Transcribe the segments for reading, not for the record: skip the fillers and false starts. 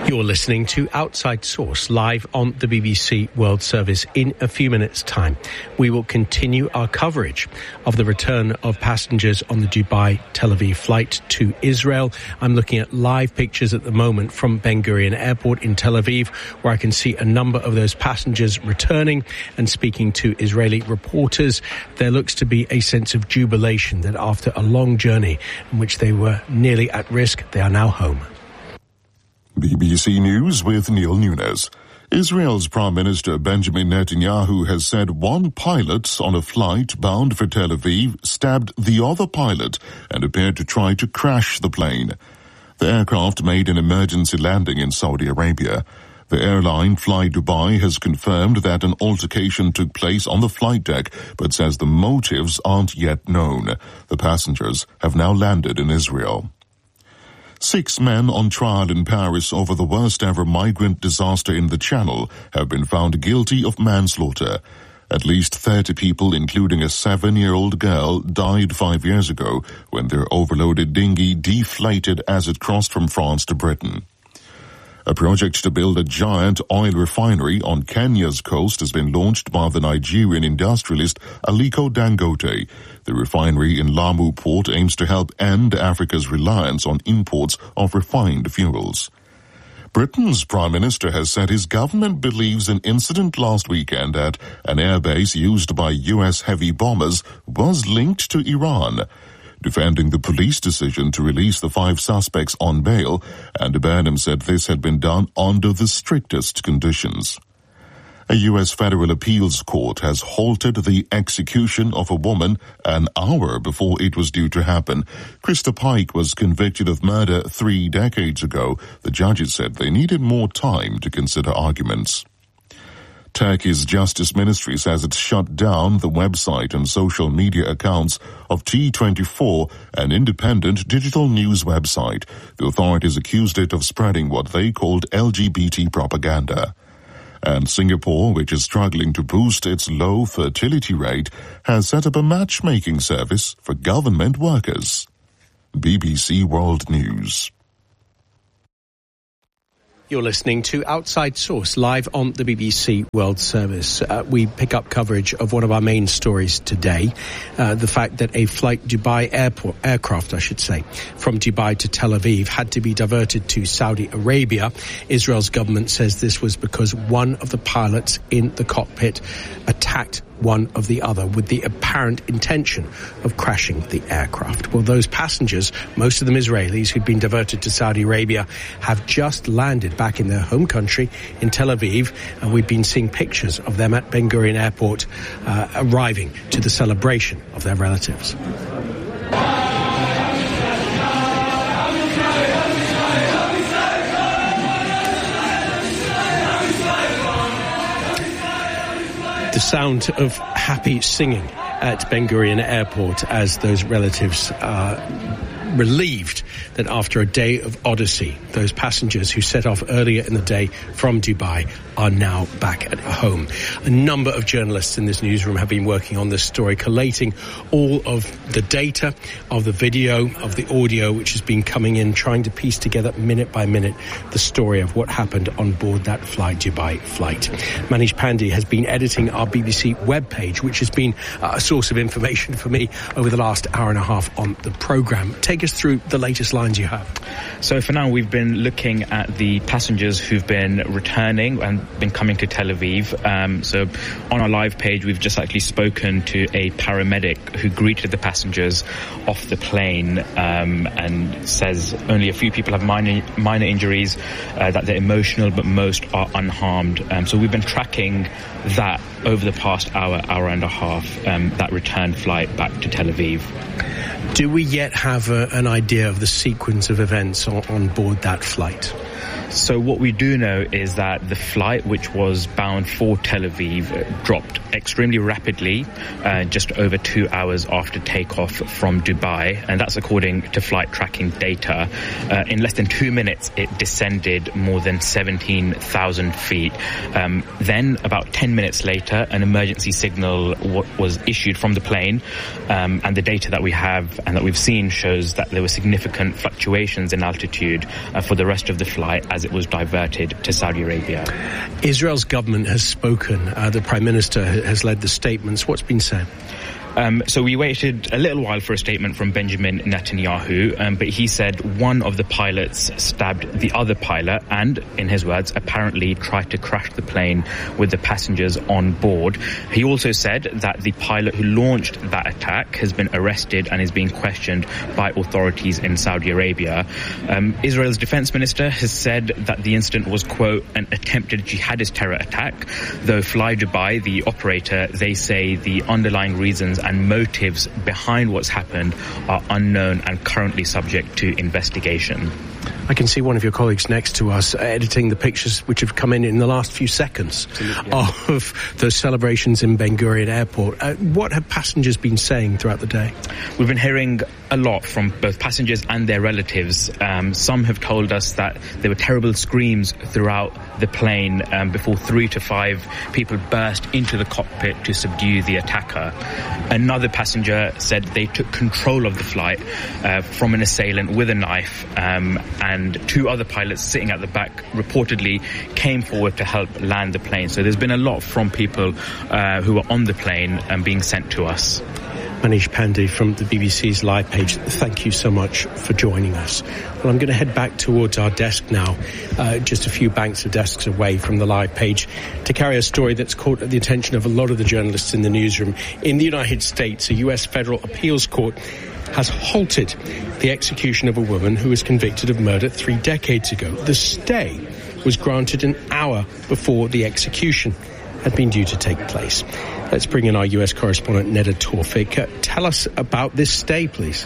You're listening to Outside Source live on the BBC World Service. In a few minutes' time, we will continue our coverage of the return of passengers on the Dubai-Tel Aviv flight to Israel. I'm looking at live pictures at the moment from Ben Gurion Airport in Tel Aviv, where I can see a number of those passengers returning and speaking to Israeli reporters. There looks to be a sense of jubilation that after a long journey in which they were nearly at risk, they are now home. BBC News with Neil Nunes. Israel's Prime Minister Benjamin Netanyahu has said one pilot on a flight bound for Tel Aviv stabbed the other pilot and appeared to try to crash the plane. The aircraft made an emergency landing in Saudi Arabia. The airline Fly Dubai has confirmed that an altercation took place on the flight deck, but says the motives aren't yet known. The passengers have now landed in Israel. 6 men on trial in Paris over the worst-ever migrant disaster in the Channel have been found guilty of manslaughter. At least 30 people, including a 7-year-old girl, died 5 years ago when their overloaded dinghy deflated as it crossed from France to Britain. A project to build a giant oil refinery on Kenya's coast has been launched by the Nigerian industrialist Aliko Dangote. The refinery in Lamu Port aims to help end Africa's reliance on imports of refined fuels. Britain's Prime Minister has said his government believes an incident last weekend at an airbase used by U.S. heavy bombers was linked to Iran. Defending the police decision to release the 5 suspects on bail, Andy Burnham said this had been done under the strictest conditions. A U.S. federal appeals court has halted the execution of a woman an hour before it was due to happen. Krista Pike was convicted of murder 3 decades ago. The judges said they needed more time to consider arguments. Turkey's Justice Ministry says it's shut down the website and social media accounts of T24, an independent digital news website. The authorities accused it of spreading what they called LGBT propaganda. And Singapore, which is struggling to boost its low fertility rate, has set up a matchmaking service for government workers. BBC World News. You're listening to Outside Source live on the BBC World Service. We pick up coverage of one of our main stories today, the fact that a Flight Dubai aircraft, from Dubai to Tel Aviv had to be diverted to Saudi Arabia. Israel's government says this was because one of the pilots in the cockpit attacked one of the other with the apparent intention of crashing the aircraft. Well, those passengers, most of them Israelis who'd been diverted to Saudi Arabia, have just landed back in their home country in Tel Aviv, and we've been seeing pictures of them at Ben Gurion Airport arriving to the celebration of their relatives. The sound of happy singing at Ben Gurion Airport as those relatives are relieved that after a day of odyssey, those passengers who set off earlier in the day from Dubai are now back at home. A number of journalists in this newsroom have been working on this story, collating all of the data, of the video, of the audio, which has been coming in, trying to piece together minute by minute the story of what happened on board that Fly Dubai flight. Manish Pandey has been editing our BBC webpage, which has been a source of information for me over the last hour and a half on the programme. Take us through the latest lines you have. So for now, we've been looking at the passengers who've been returning and been coming to Tel Aviv. So on our live page, we've just actually spoken to a paramedic who greeted the passengers off the plane and says only a few people have minor injuries, that they're emotional, but most are unharmed. So we've been tracking that over the past hour and a half, that return flight back to Tel Aviv. Do we yet have an idea of the sequence of events on board that flight? So what we do know is that the flight, which was bound for Tel Aviv, dropped extremely rapidly just over 2 hours after takeoff from Dubai, and that's according to flight tracking data. In less than 2 minutes, it descended more than 17,000 feet. Then, about 10 minutes later, an emergency signal was issued from the plane, and the data that we have and that we've seen shows that there were significant fluctuations in altitude for the rest of the flight as it was diverted to Saudi Arabia. Israel's government has spoken. The Prime Minister has led the statements. What's been said? So we waited a little while for a statement from Benjamin Netanyahu, but he said one of the pilots stabbed the other pilot and, in his words, apparently tried to crash the plane with the passengers on board. He also said that the pilot who launched that attack has been arrested and is being questioned by authorities in Saudi Arabia. Israel's defense minister has said that the incident was, quote, an attempted jihadist terror attack, though Fly Dubai, the operator, they say the underlying reasons and motives behind what's happened are unknown and currently subject to investigation. I can see one of your colleagues next to us editing the pictures which have come in the last few seconds of those celebrations in Ben Gurion Airport. What have passengers been saying throughout the day? We've been hearing a lot from both passengers and their relatives. Some have told us that there were terrible screams throughout the plane before 3 to 5 people burst into the cockpit to subdue the attacker. Another passenger said they took control of the flight from an assailant with a knife, and 2 other pilots sitting at the back reportedly came forward to help land the plane. So there's been a lot from people who were on the plane and being sent to us. Manish Pandey from the BBC's live page, thank you so much for joining us. Well, I'm going to head back towards our desk now, just a few banks of desks away from the live page, to carry a story that's caught the attention of a lot of the journalists in the newsroom. In the United States, a US federal appeals court has halted the execution of a woman who was convicted of murder 3 decades ago. The stay was granted an hour before the execution had been due to take place. Let's bring in our US correspondent, Neda Tawfik. Tell us about this stay, please.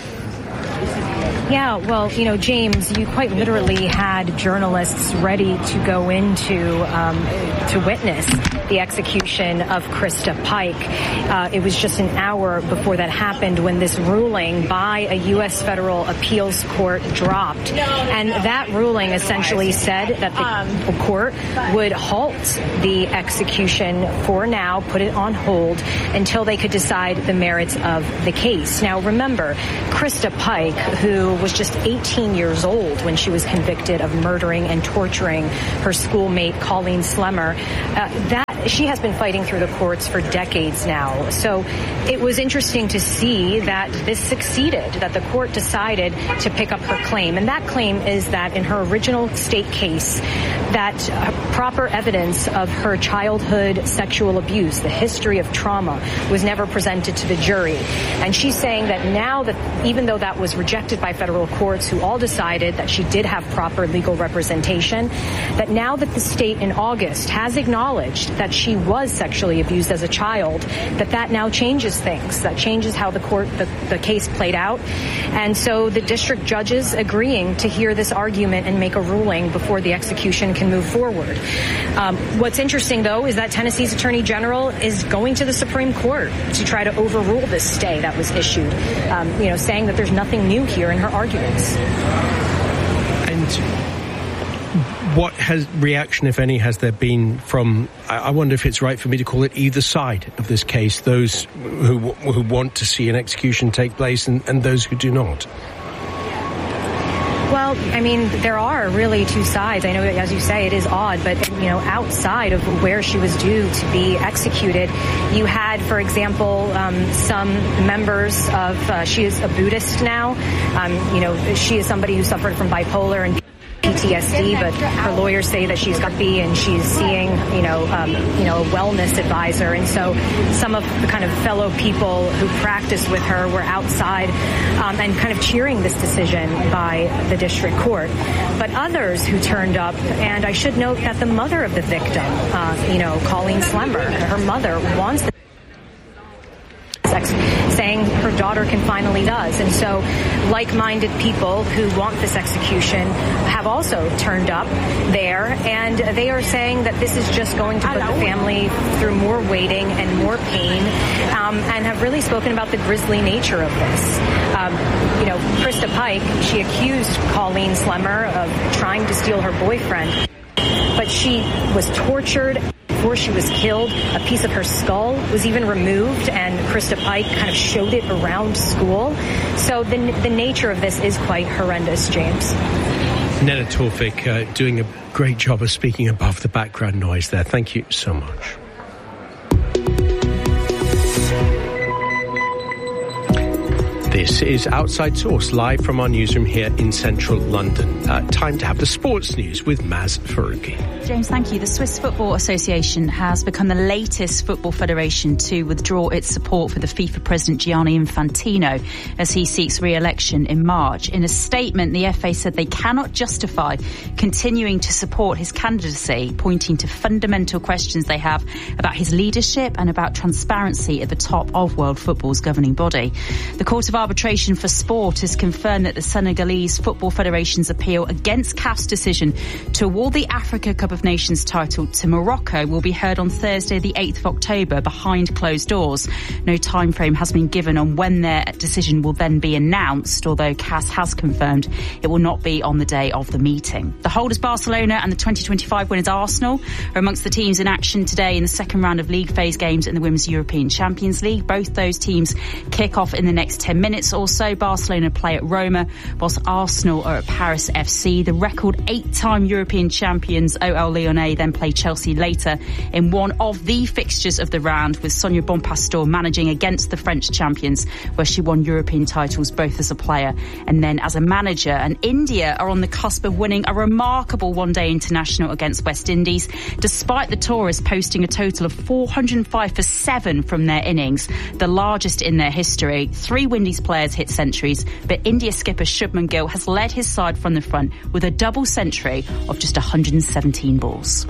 Yeah, well, James, you quite literally had journalists ready to go into to witness the execution of Krista Pike. It was just an hour before that happened when this ruling by a U.S. federal appeals court dropped. And that ruling essentially said that the court would halt the execution for now, put it on hold until they could decide the merits of the case. Now, remember, Krista Pike, who was just 18 years old when she was convicted of murdering and torturing her schoolmate Colleen Slemmer, she has been fighting through the courts for decades now. So it was interesting to see that this succeeded, that the court decided to pick up her claim. And that claim is that in her original state case, that proper evidence of her childhood sexual abuse, the history of trauma, was never presented to the jury. And she's saying that now that, even though that was rejected by federal courts who all decided that she did have proper legal representation, that now that the state in August has acknowledged that she was sexually abused as a child, that now changes things, that changes how the case played out. And so the district judges agreeing to hear this argument and make a ruling before the execution can move forward. What's interesting, though, is that Tennessee's Attorney General is going to the Supreme Court to try to overrule this stay that was issued, saying that there's nothing new here in her arguments. And what reaction, if any, has there been from, I wonder if it's right for me to call it, either side of this case, those who want to see an execution take place and those who do not? Well, I mean, there are really 2 sides. I know, as you say, it is odd, but, outside of where she was due to be executed, you had, for example, some members of, she is a Buddhist now. She is somebody who suffered from bipolar and PTSD, but her lawyers say that she's guppy and she's seeing, a wellness advisor. And so some of the kind of fellow people who practiced with her were outside and kind of cheering this decision by the district court. But others who turned up, and I should note that the mother of the victim, Colleen Slemmer, her mother wants the saying her daughter can finally does. And so like-minded people who want this execution have also turned up there, and they are saying that this is just going to put the family through more waiting and more pain, and have really spoken about the grisly nature of this. Krista Pike, she accused Colleen Slemmer of trying to steal her boyfriend, but she was tortured before she was killed, a piece of her skull was even removed, and Krista Pike kind of showed it around school. So the nature of this is quite horrendous, James. Neda Tawfik doing a great job of speaking above the background noise there. Thank you so much. This is Outside Source, live from our newsroom here in central London. Time to have the sports news with Maz Faruqi. James, thank you. The Swiss Football Association has become the latest football federation to withdraw its support for the FIFA president Gianni Infantino as he seeks re-election in March. In a statement, the FA said they cannot justify continuing to support his candidacy, pointing to fundamental questions they have about his leadership and about transparency at the top of world football's governing body. The Court of Arbitration for Sport has confirmed that the Senegalese Football Federation's appeal against CAF's decision to award the Africa Cup of Nations title to Morocco will be heard on Thursday, the 8th of October, behind closed doors. No time frame has been given on when their decision will then be announced, although CAS has confirmed it will not be on the day of the meeting. The holders Barcelona and the 2025 winners Arsenal are amongst the teams in action today in the second round of league phase games in the Women's European Champions League. Both those teams kick off in the next 10 minutes or so. Barcelona play at Roma, whilst Arsenal are at Paris FC. The record 8-time European champions OL Lyonnais then play Chelsea later in one of the fixtures of the round, with Sonia Bonpastor managing against the French champions, where she won European titles both as a player and then as a manager. And India are on the cusp of winning a remarkable one-day international against West Indies, despite the tourists posting a total of 405 for 7 from their innings, the largest in their history. 3 Windies players hit centuries, but India skipper Shubman Gill has led his side from the front with a double century of just 117 balls.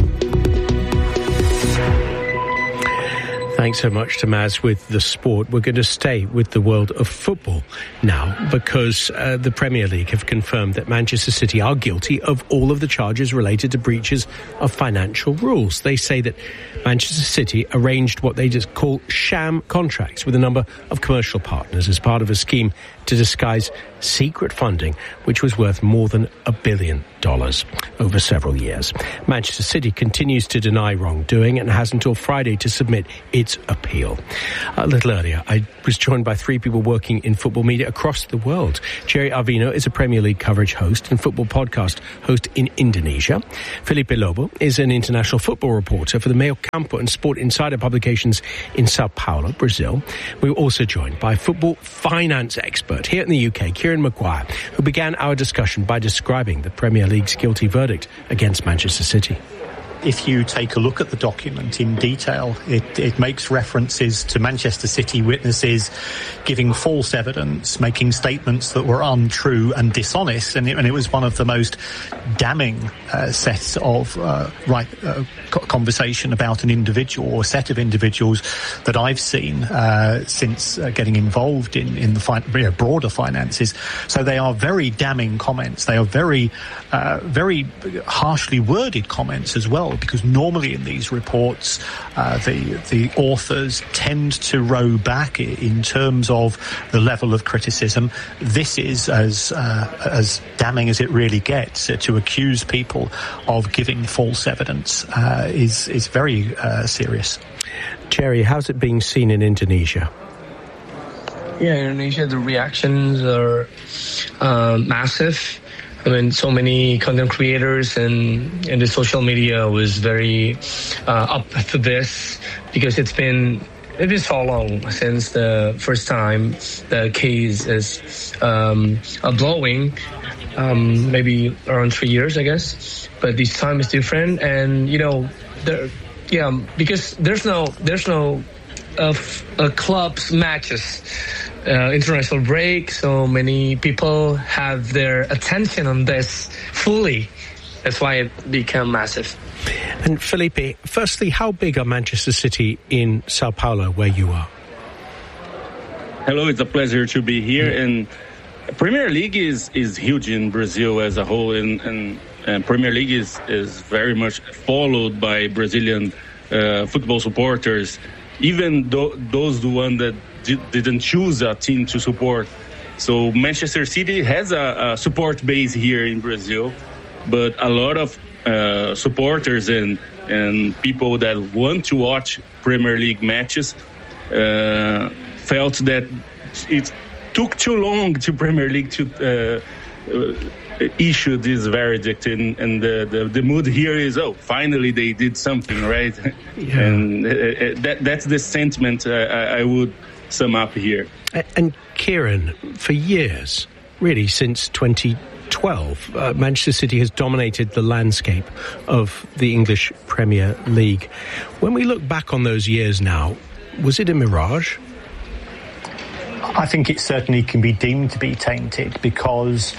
Thanks so much to Maz with the sport. We're going to stay with the world of football now, because the Premier League have confirmed that Manchester City are guilty of all of the charges related to breaches of financial rules. They say that Manchester City arranged what they just call sham contracts with a number of commercial partners as part of a scheme to disguise secret funding, which was worth more than $1 billion over several years. Manchester City continues to deny wrongdoing and has until Friday to submit its appeal. A little earlier, I was joined by 3 people working in football media across the world. Jerry Arvino is a Premier League coverage host and football podcast host in Indonesia. Felipe Lobo is an international football reporter for the Meio Campo and Sport Insider publications in Sao Paulo, Brazil. We were also joined by football finance expert here in the UK, Kieran Maguire, who began our discussion by describing the Premier League's guilty verdict against Manchester City. If you take a look at the document in detail, it makes references to Manchester City witnesses giving false evidence, making statements that were untrue and dishonest, and it was one of the most damning sets of conversation about an individual or set of individuals that I've seen since getting involved in the broader finances. So they are very damning comments. They are very harshly worded comments as well, because normally in these reports the authors tend to row back in terms of the level of criticism. This is as damning as it really gets. To accuse people of giving false evidence is very serious. Jerry, how's it being seen in Indonesia? Yeah, in Indonesia, the reactions are massive. I mean, so many content creators and the social media was very up to this, because it's been so long since the first time the case is blowing, maybe around 3 years, I guess. But this time is different, and because there's no clubs matches. International break, so many people have their attention on this fully. That's why it became massive. And Felipe, firstly, how big are Manchester City in Sao Paulo, where you are? Hello, it's a pleasure to be here. And Premier League is huge in Brazil as a whole, and Premier League is very much followed by Brazilian football supporters, even those the one that didn't choose a team to support. So Manchester City has a support base here in Brazil, but a lot of supporters and and people that want to watch Premier League matches felt that it took too long to Premier League to issue this verdict, and the mood here is, finally they did something, right? Yeah. And that's the sentiment I would sum up here. And Kieran, for years, really since 2012, Manchester City has dominated the landscape of the English Premier League. When we look back on those years now, was it a mirage? I think it certainly can be deemed to be tainted, because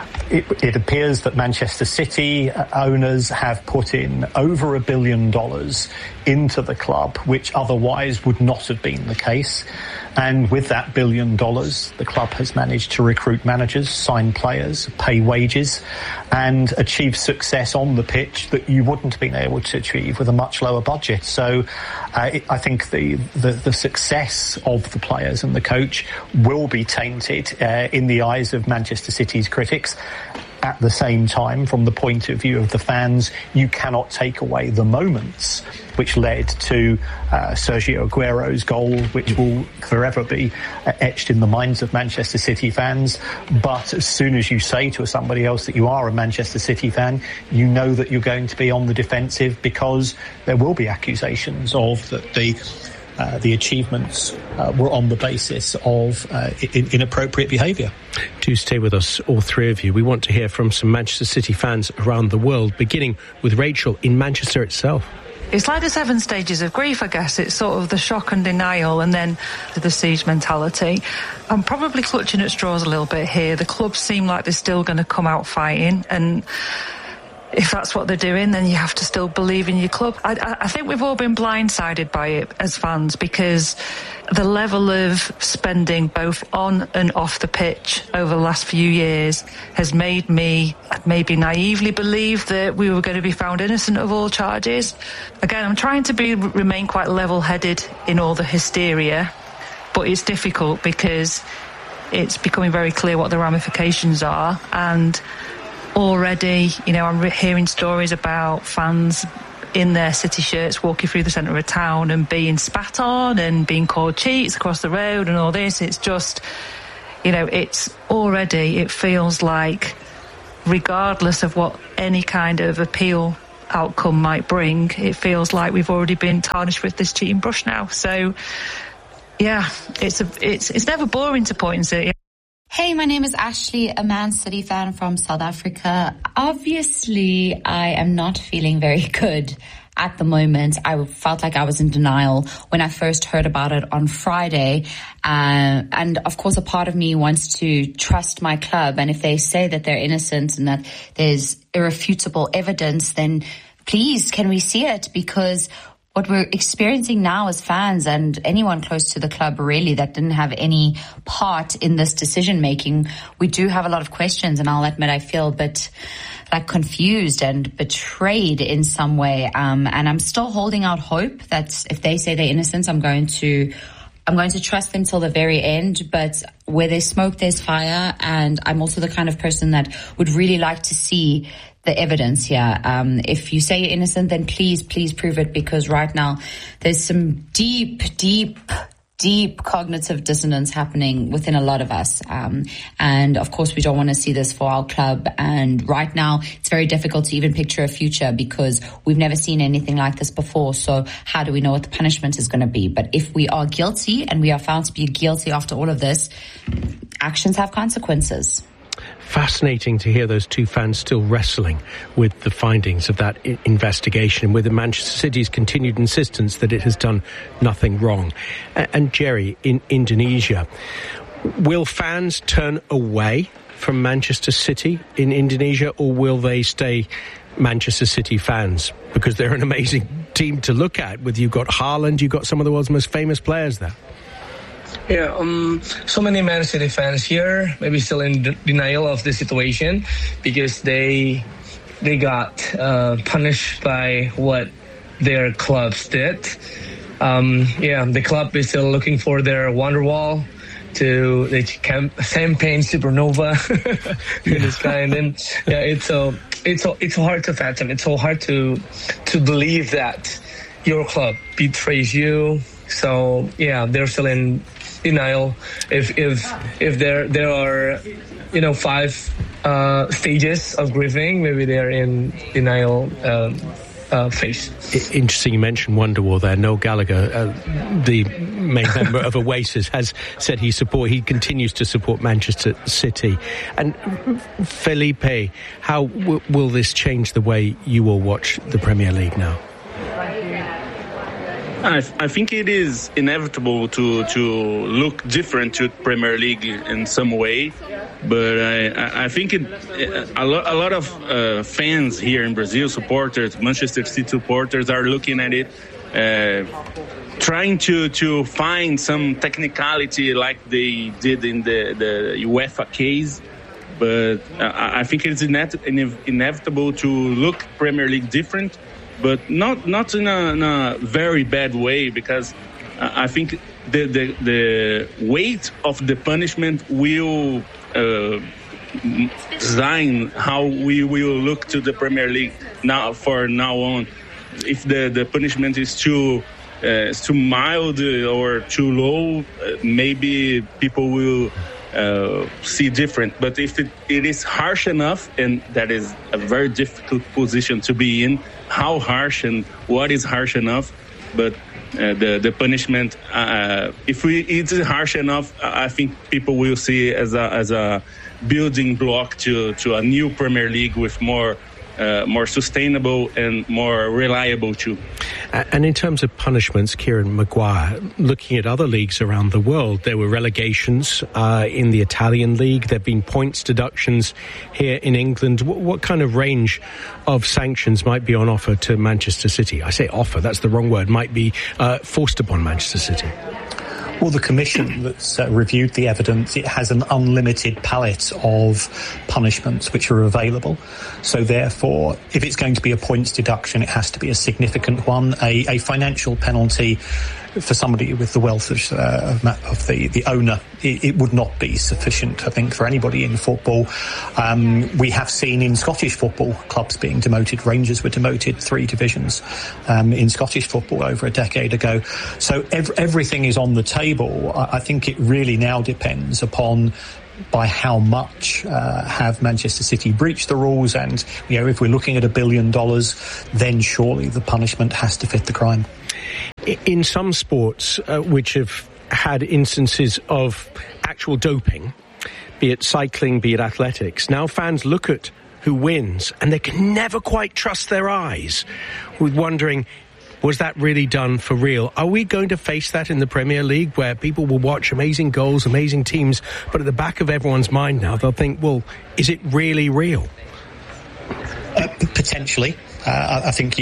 it appears that Manchester City owners have put in over $1 billion into the club, which otherwise would not have been the case. And with that $1 billion, the club has managed to recruit managers, sign players, pay wages, and achieve success on the pitch that you wouldn't have been able to achieve with a much lower budget. So I think the success of the players and the coach will be tainted in the eyes of Manchester City's critics. At the same time, from the point of view of the fans, you cannot take away the moments which led to Sergio Aguero's goal, which will forever be etched in the minds of Manchester City fans. But as soon as you say to somebody else that you are a Manchester City fan, you know that you're going to be on the defensive, because there will be accusations of that the achievements were on the basis of inappropriate behaviour. Do stay with us, all three of you. We want to hear from some Manchester City fans around the world, beginning with Rachel in Manchester itself. It's like the 7 stages of grief, I guess. It's sort of the shock and denial, and then the siege mentality. I'm probably clutching at straws a little bit here. The club seem like they're still going to come out fighting, and if that's what they're doing, then you have to still believe in your club. I think we've all been blindsided by it as fans, because the level of spending both on and off the pitch over the last few years has made me maybe naively believe that we were going to be found innocent of all charges. Again, I'm trying to remain quite level-headed in all the hysteria, but it's difficult because it's becoming very clear what the ramifications are. And already, I'm hearing stories about fans in their City shirts walking through the centre of town and being spat on and being called cheats across the road and all this. It's just, it feels like, regardless of what any kind of appeal outcome might bring, it feels like we've already been tarnished with this cheating brush now. So, yeah, it's never boring to point and say. Hey, my name is Ashley, a Man City fan from South Africa. Obviously, I am not feeling very good at the moment. I felt like I was in denial when I first heard about it on Friday. And of course, a part of me wants to trust my club. And if they say that they're innocent and that there's irrefutable evidence, then please, can we see it? Because what we're experiencing now as fans, and anyone close to the club really that didn't have any part in this decision making, we do have a lot of questions, and I'll admit I feel a bit like confused and betrayed in some way. And I'm still holding out hope that if they say they're innocent, I'm going to trust them till the very end. But where there's smoke, there's fire. And I'm also the kind of person that would really like to see the evidence here. If you say you're innocent, then please prove it, because right now there's some deep cognitive dissonance happening within a lot of us. And of course, we don't want to see this for our club. And right now, it's very difficult to even picture a future, because we've never seen anything like this before. So how do we know what the punishment is going to be? But if we are guilty, and we are found to be guilty after all of this, actions have consequences. Fascinating to hear those two fans still wrestling with the findings of that investigation, with the Manchester City's continued insistence that it has done nothing wrong. And Jerry, in Indonesia, will fans turn away from Manchester City in Indonesia, or will they stay Manchester City fans? Because they're an amazing team to look at. You've got Haaland, you've got some of the world's most famous players there. Yeah, so many Man City fans here maybe still in denial of the situation, because they got punished by what their clubs did. The club is still looking for their Wonderwall, to the champagne supernova in the sky, and then it's hard to fathom. It's so hard to believe that your club betrays you. So yeah, they're still in denial. If there are 5 stages of grieving, maybe they're in denial phase. Interesting you mentioned Wonderwall there. Noel Gallagher, the main member of Oasis, has said he continues to support Manchester City. And Felipe, how will this change the way you will watch the Premier League now? I think it is inevitable to look different to Premier League in some way, but I think a lot of fans here in Brazil, supporters, Manchester City supporters, are looking at it, trying to find some technicality like they did in the UEFA case. But I think it's inevitable to look Premier League different, but not in a very bad way, because I think the weight of the punishment will design how we will look to the Premier League from now on. If the punishment is too mild or too low, maybe people will see different. But if it is harsh enough, and that is a very difficult position to be in, how harsh and what is harsh enough, but the punishment, if it is harsh enough, I think people will see it as a building block to a new Premier League with more sustainable and more reliable too. And in terms of punishments, Kieran Maguire, looking at other leagues around the world, there were relegations in the Italian league. There have been points deductions here in England. What kind of range of sanctions might be on offer to Manchester City? I say offer, that's the wrong word, might be forced upon Manchester City. Well, the commission that's reviewed the evidence, it has an unlimited palette of punishments which are available. So therefore, if it's going to be a points deduction, it has to be a significant one. A financial penalty for somebody with the wealth of the owner, it would not be sufficient, I think, for anybody in football. We have seen in Scottish football clubs being demoted. Rangers were demoted 3 divisions in Scottish football over a decade ago. So everything is on the table. I think it really now depends upon by how much have Manchester City breached the rules, and if we're looking at $1 billion, then surely the punishment has to fit the crime. In some sports which have had instances of actual doping, be it cycling, be it athletics, now fans look at who wins and they can never quite trust their eyes, with wondering, was that really done for real? Are we going to face that in the Premier League, where people will watch amazing goals, amazing teams, but at the back of everyone's mind now, they'll think, well, is it really real? Potentially. I think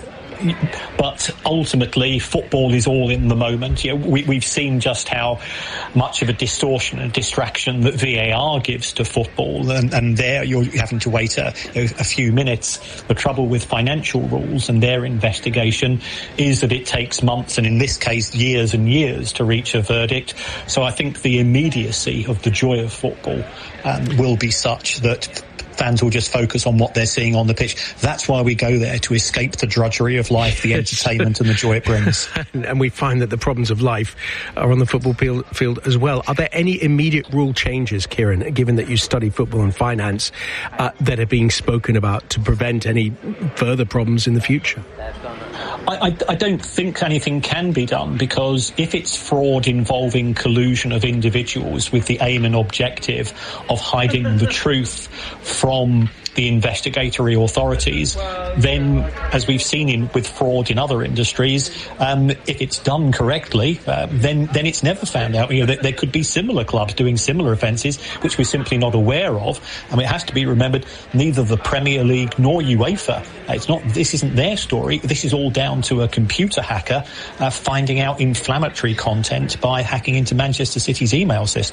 but ultimately, football is all in the moment. We've seen just how much of a distortion and distraction that VAR gives to football, and there you're having to wait a few minutes. The trouble with financial rules and their investigation is that it takes months, and in this case, years and years to reach a verdict. So I think the immediacy of the joy of football will be such that fans will just focus on what they're seeing on the pitch. That's why we go there, to escape the drudgery of life, the entertainment and the joy it brings. And we find that the problems of life are on the football field as well. Are there any immediate rule changes, Kieran, given that you study football and finance, that are being spoken about to prevent any further problems in the future? I don't think anything can be done, because if it's fraud involving collusion of individuals with the aim and objective of hiding the truth from the investigatory authorities, then, as we've seen with fraud in other industries, if it's done correctly, then it's never found out. There could be similar clubs doing similar offences which we're simply not aware of. I mean, it has to be remembered, neither the Premier League nor UEFA, this isn't their story. This is all down to a computer hacker finding out inflammatory content by hacking into Manchester City's email system.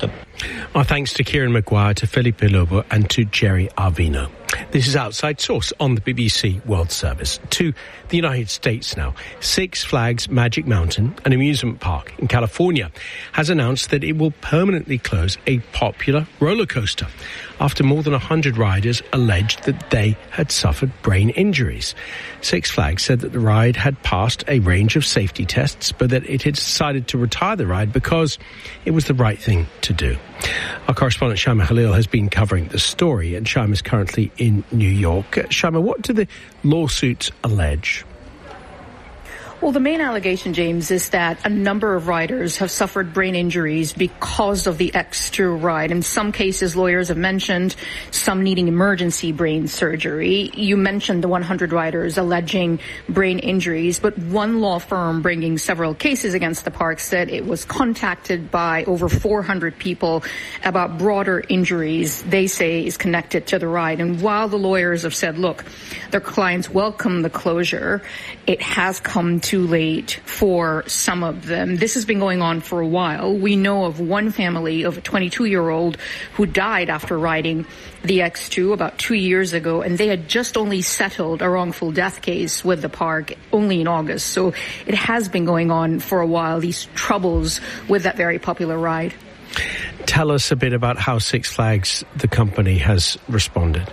Our thanks to Kieran Maguire, to Felipe Lobo and to Jerry Arvino. This is Outside Source on the BBC World Service. To the United States now. Six Flags Magic Mountain, an amusement park in California, has announced that it will permanently close a popular roller coaster after more than 100 riders alleged that they had suffered brain injuries. Six Flags said that the ride had passed a range of safety tests, but that it had decided to retire the ride because it was the right thing to do. Our correspondent Shaima Khalil has been covering the story, and Shaima is currently in New York. Shaima, what do the lawsuits allege? Well, the main allegation, James, is that a number of riders have suffered brain injuries because of the X2 ride. In some cases, lawyers have mentioned some needing emergency brain surgery. You mentioned the 100 riders alleging brain injuries, but one law firm bringing several cases against the park said it was contacted by over 400 people about broader injuries they say is connected to the ride. And while the lawyers have said, look, their clients welcome the closure, it has come too late for some of them. This has been going on for a while. We know of one family of a 22-year-old who died after riding the X2 about 2 years ago, and they had just only settled a wrongful death case with the park only in August. So it has been going on for a while, these troubles with that very popular ride. Tell us a bit about how Six Flags, the company, has responded.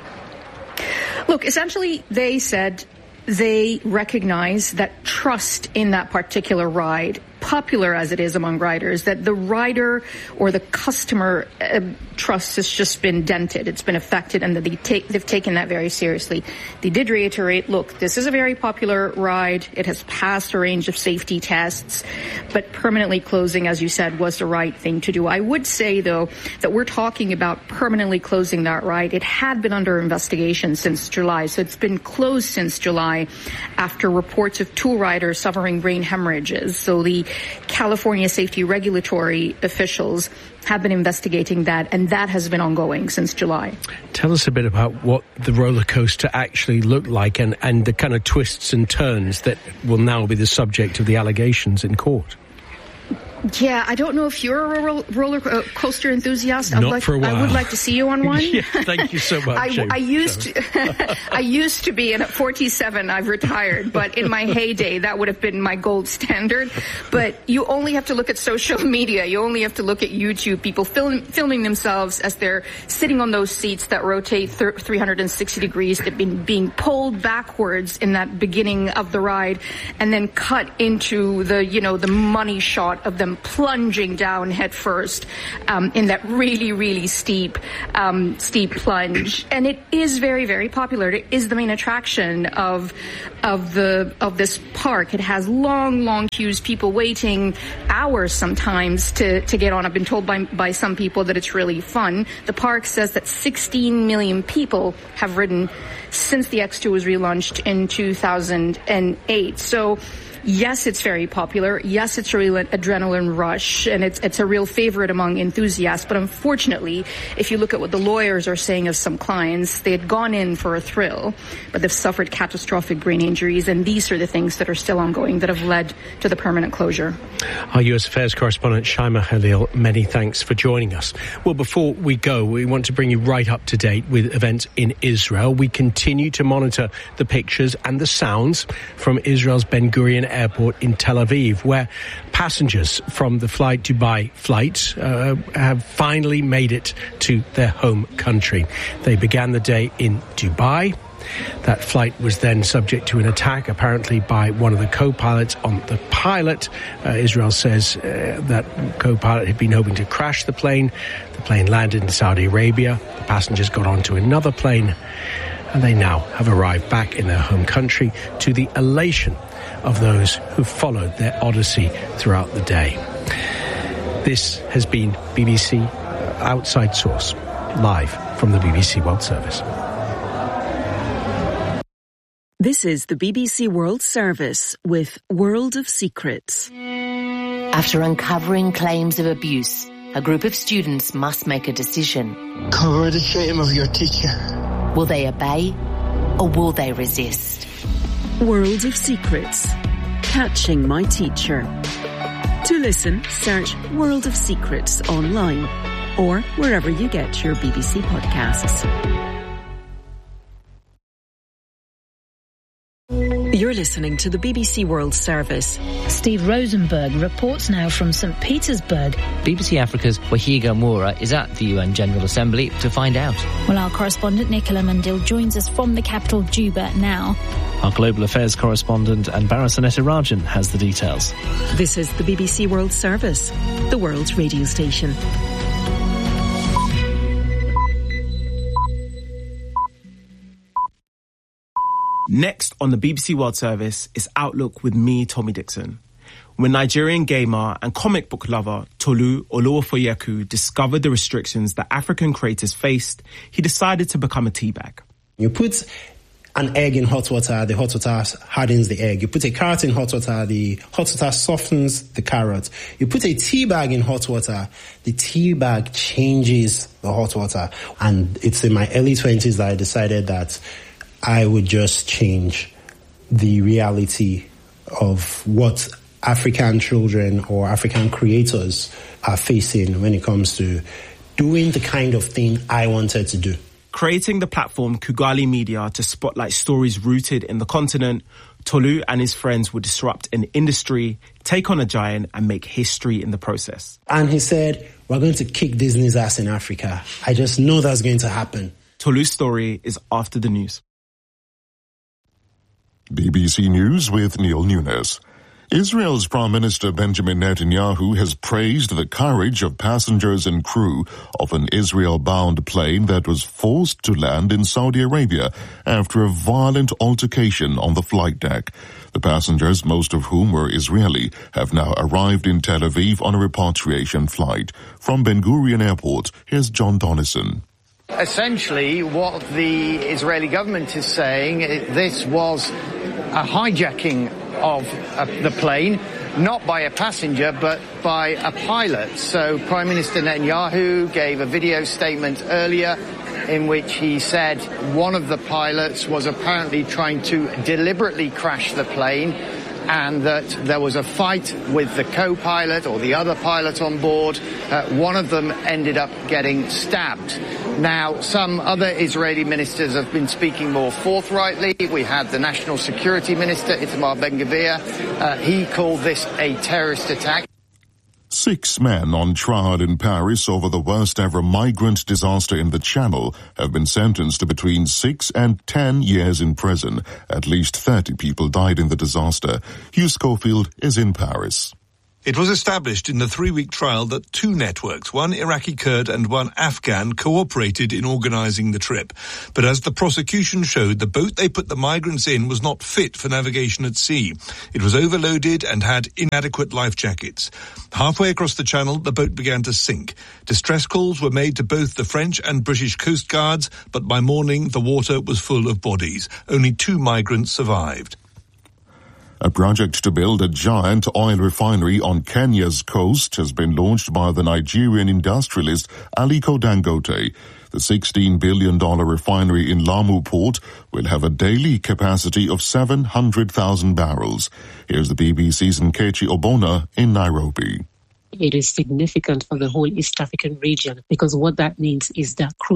Look, essentially, they said they recognize that trust in that particular ride, popular as it is among riders, that the rider or the customer trust has just been dented, it's been affected, and that they've taken that very seriously. They did reiterate, look, this is a very popular ride, it has passed a range of safety tests, but permanently closing, as you said, was the right thing to do. I would say, though, that we're talking about permanently closing that ride. It had been under investigation since July, so it's been closed since July after reports of two riders suffering brain hemorrhages. So the California safety regulatory officials have been investigating that, and that has been ongoing since July. Tell us a bit about what the roller coaster actually looked like and the kind of twists and turns that will now be the subject of the allegations in court. Yeah, I don't know if you're a roller coaster enthusiast. Not for a while. I would like to see you on one. Yeah, thank you so much. I used to be, and at 47, I've retired. But in my heyday, that would have been my gold standard. But you only have to look at social media. You only have to look at YouTube. People filming themselves as they're sitting on those seats that rotate 360 degrees. They've been being pulled backwards in that beginning of the ride, and then cut into the money shot of them plunging down head first in that really, really steep plunge. And it is very, very popular. It is the main attraction of this park. It has long queues, people waiting hours sometimes to get on. I've been told by some people that it's really fun. The park says that 16 million people have ridden since the X2 was relaunched in 2008. So yes, it's very popular. Yes, it's a real adrenaline rush, and it's a real favorite among enthusiasts. But unfortunately, if you look at what the lawyers are saying of some clients, they had gone in for a thrill, but they've suffered catastrophic brain injuries, and these are the things that are still ongoing that have led to the permanent closure. Our U.S. Affairs correspondent, Shaima Khalil, many thanks for joining us. Well, before we go, we want to bring you right up to date with events in Israel. We continue to monitor the pictures and the sounds from Israel's Ben Gurion Airport in Tel Aviv, where passengers from the Flight Dubai flight have finally made it to their home country. They began the day in Dubai. That flight was then subject to an attack, apparently by one of the co-pilots on the pilot. Israel says that co-pilot had been hoping to crash the plane. The plane landed in Saudi Arabia. The passengers got onto another plane, and they now have arrived back in their home country, to the elation of those who followed their odyssey throughout the day. This has been BBC Outside Source, live from the BBC World Service. This is the BBC World Service with World of Secrets. After uncovering claims of abuse, a group of students must make a decision. Cover the shame of your teacher. Will they obey or will they resist? World of Secrets. Catching My Teacher. To listen, search World of Secrets online. or wherever you get your BBC podcasts. You're listening to the BBC World Service. Steve Rosenberg reports now from St. Petersburg. BBC Africa's Wahiga Moura is at the UN General Assembly to find out. Well, our correspondent Nicola Mandil joins us from the capital Juba now. Our global affairs correspondent Anbara Rajan has the details. This is the BBC World Service, the world's radio station. Next on the BBC World Service is Outlook with me, Tommy Dixon. When Nigerian gamer and comic book lover Tolu Oluwafoyeku discovered the restrictions that African creators faced, he decided to become a teabag. You put an egg in hot water, the hot water hardens the egg. You put a carrot in hot water, the hot water softens the carrot. You put a tea bag in hot water, the tea bag changes the hot water. And it's in my early 20s that I decided that I would just change the reality of what African children or African creators are facing when it comes to doing the kind of thing I wanted to do. Creating the platform Kugali Media to spotlight stories rooted in the continent, Tolu and his friends would disrupt an industry, take on a giant, and make history in the process. And he said, we're going to kick Disney's ass in Africa. I just know that's going to happen. Tolu's story is after the news. BBC News with Neil Nunes. Israel's Prime Minister Benjamin Netanyahu has praised the courage of passengers and crew of an Israel-bound plane that was forced to land in Saudi Arabia after a violent altercation on the flight deck. The passengers, most of whom were Israeli, have now arrived in Tel Aviv on a repatriation flight. From Ben Gurion Airport, here's John Donnison. Essentially, what the Israeli government is saying, this was a hijacking of the plane, not by a passenger, but by a pilot. So Prime Minister Netanyahu gave a video statement earlier in which he said one of the pilots was apparently trying to deliberately crash the plane, and that there was a fight with the co-pilot or the other pilot on board. One of them ended up getting stabbed. Now, some other Israeli ministers have been speaking more forthrightly. We had the National Security Minister, Itamar Ben-Gvir. He called this a terrorist attack. 6 men on trial in Paris over the worst ever migrant disaster in the Channel have been sentenced to between 6 and 10 years in prison. At least 30 people died in the disaster. Hugh Schofield is in Paris. It was established in the 3-week trial that 2 networks, one Iraqi Kurd and one Afghan, cooperated in organising the trip. But as the prosecution showed, the boat they put the migrants in was not fit for navigation at sea. It was overloaded and had inadequate life jackets. Halfway across the channel, the boat began to sink. Distress calls were made to both the French and British Coast Guards, but by morning the water was full of bodies. Only 2 migrants survived. A project to build a giant oil refinery on Kenya's coast has been launched by the Nigerian industrialist Aliko Dangote. The $16 billion refinery in Lamu Port will have a daily capacity of 700,000 barrels. Here's the BBC's Nkechi Obona in Nairobi. It is significant for the whole East African region because what that means is that crude